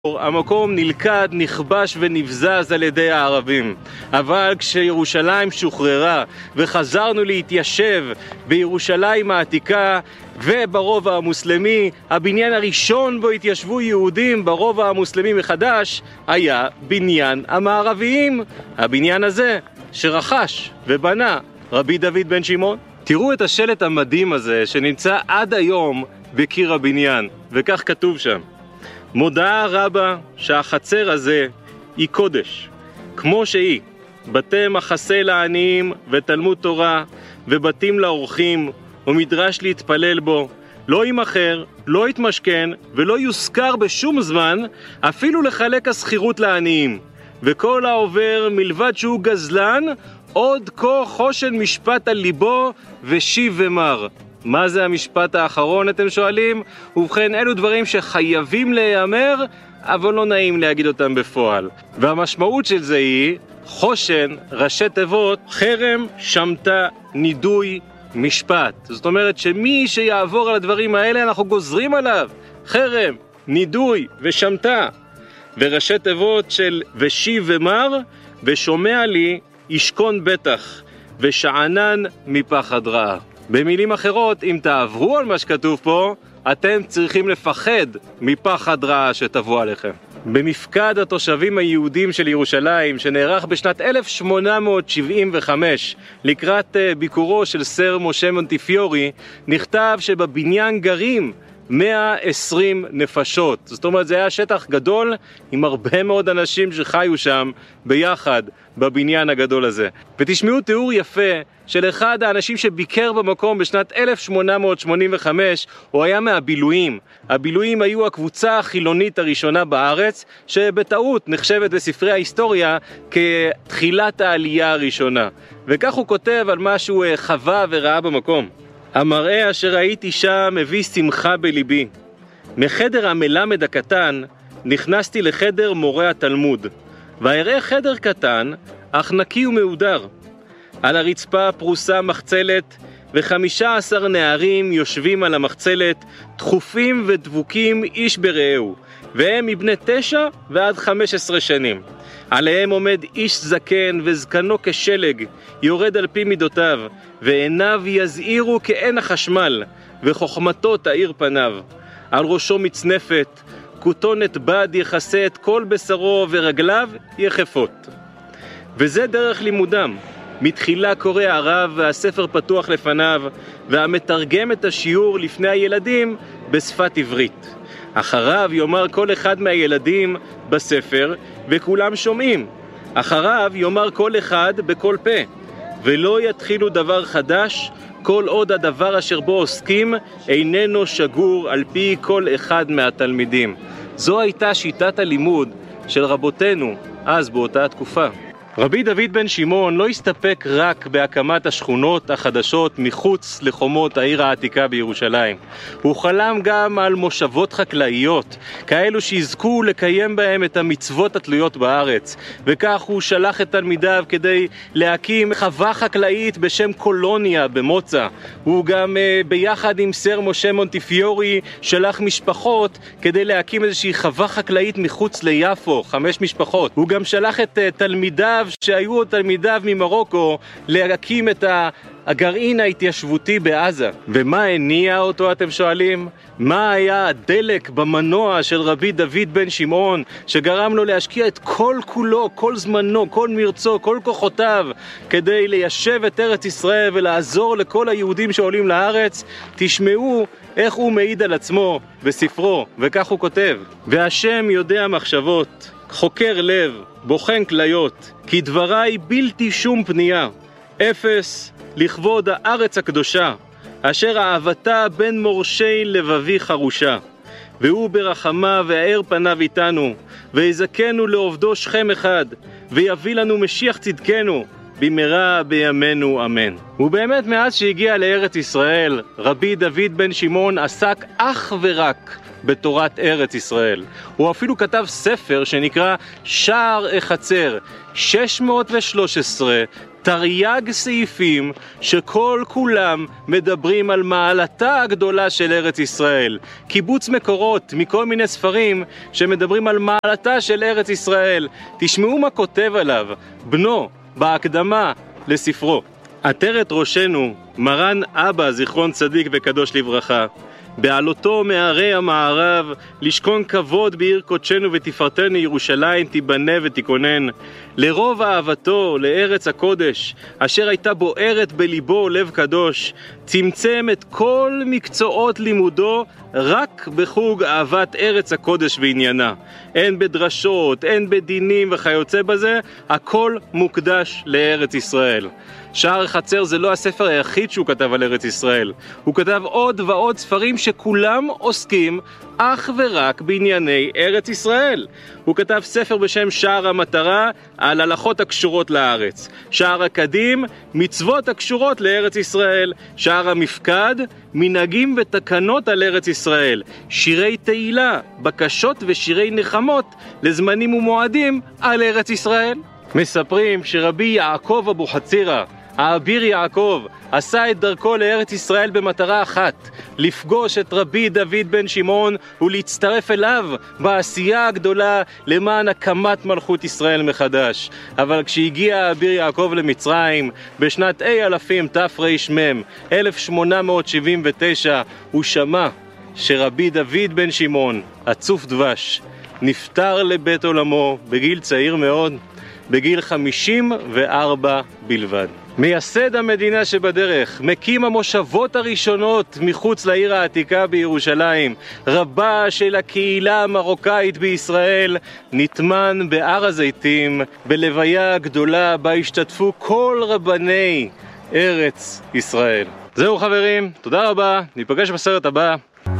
המקום נלכד, נכבש ונבזז על ידי הערבים. אבל כשירושלים שוחררה וחזרנו להתיישב בירושלים העתיקה וברובע המוסלמי, הבניין הראשון בו התיישבו יהודים ברובע המוסלמי מחדש היה בניין המערביים, הבניין הזה שרכש ובנה רבי דוד בן שמעון. תראו את השלט המדהים הזה שנמצא עד היום בקיר הבניין, וכך כתוב שם: מודעה רבה שהחצר הזה היא קודש, כמו שהיא, בתי מחסה לעניים ותלמוד תורה ובתים לאורחים ומדרש להתפלל בו, לא יימכר, לא יתמשכן ולא יוזכר בשום זמן, אפילו לחלק הסחירות לעניים, וכל העובר מלבד שהוא גזלן עוד כה חושן משפט על ליבו ושיב ומר. מה זה המשפט האחרון, אתם שואלים? ובכן, אלו דברים שחייבים להיאמר, אבל לא נעים להגיד אותם בפועל. והמשמעות של זה היא חושן, ראשי תיבות, חרם, שמטה, נידוי, משפט. זאת אומרת שמי שיעבור על הדברים האלה אנחנו גוזרים עליו חרם, נידוי ושמטה. וראשי תיבות של ושיב ומר, ושומע לי ישכון בטח, ושענן מפחד רעה. במילים אחרות, אם תעברו על מה שכתוב פה, אתם צריכים לפחד מפחד רע שתבוא עליכם. במפקד התושבים היהודים של ירושלים, שנערך בשנת 1875 לקראת ביקורו של סר משה מונטיפיורי, נכתב שבבניין גרים 120 נפשות. זאת אומרת, זה היה שטח גדול עם הרבה מאוד אנשים שחיו שם ביחד בבניין הגדול הזה. ותשמעו תיאור יפה של אחד האנשים שביקר במקום בשנת 1885, הוא היה מהבילויים. הבילויים היו הקבוצה החילונית הראשונה בארץ, שבטעות נחשבת בספרי ההיסטוריה כתחילת העלייה הראשונה. וכך הוא כותב על מה שהוא חווה וראה במקום: המראה אשר ראיתי שם הביא שמחה בליבי. מחדר המלמד הקטן נכנסתי לחדר מורה התלמוד, והראה חדר קטן אך נקי ומהודר. על הרצפה פרוסה מחצלת, ו15 נערים יושבים על המחצלת, דחופים ודבוקים איש ברעהו, והם מבני 9 ועד 15 שנים. עליהם עומד איש זקן וזקנו כשלג, יורד על פי מידותיו, ועיניו יזהירו כעין החשמל, וחוכמתו תאיר פניו. על ראשו מצנפת, כותונת בד יכסה את כל בשרו, ורגליו יחפות. וזה דרך לימודם. מתחילה קורא הרב והספר פתוח לפניו, והמתרגם את השיעור לפני הילדים בשפת עברית. אחריו יאמר כל אחד מהילדים בספר, וכולם שומעים. אחריו יאמר כל אחד בכל פה, ולא יתחילו דבר חדש, כל עוד הדבר אשר בו עוסקים איננו שגור על פי כל אחד מהתלמידים. זו הייתה שיטת הלימוד של רבותינו אז באותה התקופה. רבי דוד בן שמעון לא הסתפק רק בהקמת השכונות החדשות מחוץ לחומות העיר העתיקה בירושלים. הוא חלם גם על מושבות חקלאיות, כאלו שיזכו לקיים בהם את המצוות התלויות בארץ. וכך הוא שלח את תלמידיו כדי להקים חווה חקלאית בשם קולוניה במוצא. הוא גם ביחד עם סר משה מונטיפיורי שלח משפחות כדי להקים איזושהי חווה חקלאית מחוץ ליפו, 5 משפחות. הוא גם שלח את תלמידיו שהיו תלמידיו ממרוקו להקים את הגרעין ההתיישבותי בעזה. ומה הניע אותו, אתם שואלים? מה היה הדלק במנוע של רבי דוד בן שמעון שגרם לו להשקיע את כל כולו, כל זמנו, כל מרצו, כל כוחותיו כדי ליישב את ארץ ישראל ולעזור לכל היהודים שעולים לארץ? תשמעו איך הוא מעיד על עצמו בספרו, וכך הוא כותב: והשם יודע מחשבות, חוקר לב, בוחן כליות, כי דבריי בלתי שום פנייה, אפס לכבוד הארץ הקדושה, אשר אהבתה בין מורשי לבבי חרושה. והוא ברחמה והאר פניו איתנו, ויזכנו לעובדו שכם אחד, ויביא לנו משיח צדקנו, במהרה בימינו אמן. ובאמת מאז שהגיע לארץ ישראל, רבי דוד בן שמעון עסק אך ורק בתורת ארץ ישראל. הוא אפילו כתב ספר שנקרא שער החצר, 613 תרי"ג סעיפים שכל כולם מדברים על מעלתה הגדולה של ארץ ישראל. קיבוץ מקורות מכל מיני ספרים שמדברים על מעלתה של ארץ ישראל. תשמעו מה כותב עליו בנו בהקדמה לספרו. עטרת ראשנו מרן אבא זיכרון צדיק וקדוש לברכה, בעלותו מערי המערב לשכון כבוד בעיר קודשנו ותפארתנו ירושלים תיבנה ותיכונן. לרוב אהבתו לארץ הקודש אשר הייתה בוערת בליבו לב קדוש, צמצם את כל מקצועות לימודו רק בחוג אהבת ארץ הקודש ועניינה. אין בדרשות, אין בדינים וכיוצא בזה, הכל מוקדש לארץ ישראל. שער החצר זה לא הספר היחיד שהוא כתב על ארץ ישראל. הוא כתב עוד ועוד ספרים שכולם עוסקים אך ורק בענייני ארץ ישראל. הוא כתב ספר בשם שער המטרה על הלכות הקשורות לארץ. שער הקדים, מצוות הקשורות לארץ ישראל. שער המפקד, מנהגים ותקנות על ארץ ישראל. שירי תהילה, בקשות ושירי נחמות לזמנים ומועדים על ארץ ישראל. מספרים שרבי יעקב אבוחצירא, האביר יעקב, עשה את דרכו לארץ ישראל במטרה אחת, לפגוש את רבי דוד בן שמעון ולהצטרף אליו בעשייה הגדולה למען הקמת מלכות ישראל מחדש. אבל כשהגיע האביר יעקב למצרים בשנת אלפים תרמ 1879, הוא שמע שרבי דוד בן שמעון, הצוף דבש, נפטר לבית עולמו בגיל צעיר מאוד, בגיל 54 בלבד. מייסד המדינה שבדרך, מקים המושבות הראשונות מחוץ לעיר העתיקה בירושלים, רבה של הקהילה המרוקאית בישראל, נטמן בהר הזיתים, בלוויה גדולה בה השתתפו כל רבני ארץ ישראל. זהו חברים, תודה רבה, ניפגש בסרט הבא.